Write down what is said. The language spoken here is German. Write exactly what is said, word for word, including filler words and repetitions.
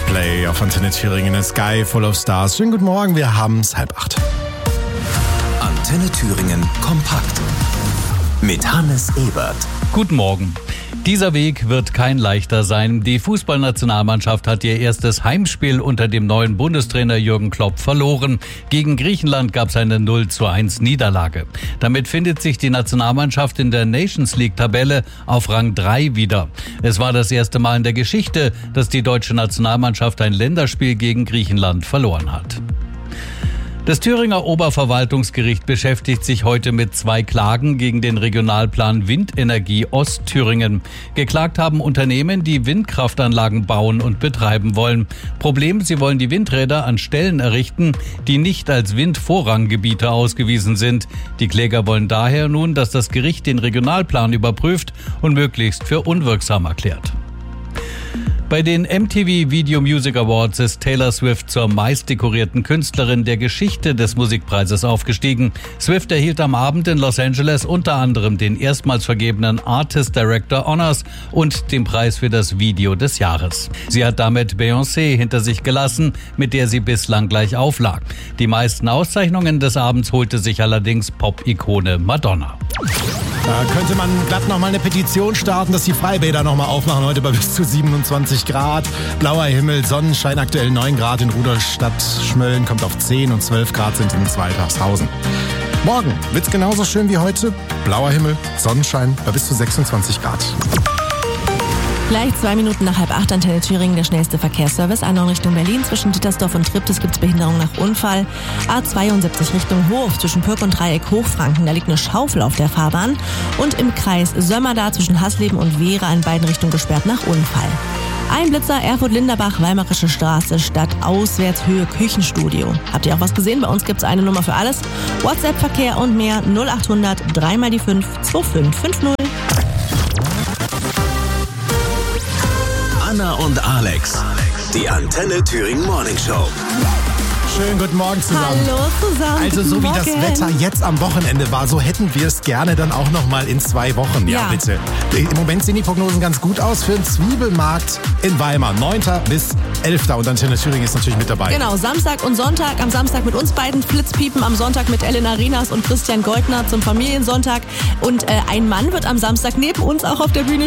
Coldplay auf Antenne Thüringen, A Sky Full of Stars. Schönen guten Morgen, wir haben es halb acht. Antenne Thüringen kompakt mit Hannes Ebert. Guten Morgen. Dieser Weg wird kein leichter sein. Die Fußballnationalmannschaft hat ihr erstes Heimspiel unter dem neuen Bundestrainer Jürgen Klopp verloren. Gegen Griechenland gab es eine null zu eins Niederlage. Damit findet sich die Nationalmannschaft in der Nations League-Tabelle auf Rang drei wieder. Es war das erste Mal in der Geschichte, dass die deutsche Nationalmannschaft ein Länderspiel gegen Griechenland verloren hat. Das Thüringer Oberverwaltungsgericht beschäftigt sich heute mit zwei Klagen gegen den Regionalplan Windenergie Ostthüringen. Geklagt haben Unternehmen, die Windkraftanlagen bauen und betreiben wollen. Problem, sie wollen die Windräder an Stellen errichten, die nicht als Windvorranggebiete ausgewiesen sind. Die Kläger wollen daher nun, dass das Gericht den Regionalplan überprüft und möglichst für unwirksam erklärt. Bei den M T V Video Music Awards ist Taylor Swift zur meistdekorierten Künstlerin der Geschichte des Musikpreises aufgestiegen. Swift erhielt am Abend in Los Angeles unter anderem den erstmals vergebenen Artist Director Honors und den Preis für das Video des Jahres. Sie hat damit Beyoncé hinter sich gelassen, mit der sie bislang gleich auflag. Die meisten Auszeichnungen des Abends holte sich allerdings Pop-Ikone Madonna. Da könnte man glatt nochmal eine Petition starten, dass die Freibäder nochmal aufmachen, heute bei bis zu siebenundzwanzig Grad. Blauer Himmel, Sonnenschein, aktuell neun Grad in Rudolstadt. Schmölln kommt auf zehn und zwölf Grad sind in Zweitagshausen. Morgen wird's genauso schön wie heute. Blauer Himmel, Sonnenschein bei bis zu sechsundzwanzig Grad. Gleich zwei Minuten nach halb acht, Antenne Thüringen, der schnellste Verkehrsservice. Einmal Richtung Berlin, zwischen Dittersdorf und Triptis gibt es Behinderung nach Unfall. A zweiundsiebzig Richtung Hof, zwischen Pürk und Dreieck Hochfranken, da liegt eine Schaufel auf der Fahrbahn. Und im Kreis Sömmerda zwischen Hasleben und Wehra in beiden Richtungen gesperrt nach Unfall. Ein Blitzer, Erfurt-Linderbach, Weimarische Straße, Stadt Auswärtshöhe, Küchenstudio. Habt ihr auch was gesehen? Bei uns gibt's eine Nummer für alles. WhatsApp-Verkehr und mehr null acht hundert drei mal die fünf zwei fünf fünf null. Anna und Alex, die Antenne Thüringen Morning Show. Schönen guten Morgen zusammen. Hallo zusammen. Also so wie das Wetter jetzt am Wochenende war, so hätten wir es gerne dann auch noch mal in zwei Wochen. Ja, Ja. bitte. Im Moment sehen die Prognosen ganz gut aus für den Zwiebelmarkt in Weimar. neunten bis elften Und Antenne Thüringen ist natürlich mit dabei. Genau, Samstag und Sonntag. Am Samstag mit uns beiden Flitzpiepen, am Sonntag mit Elena Rinas und Christian Goldner zum Familiensonntag. Und äh, ein Mann wird am Samstag neben uns auch auf der Bühne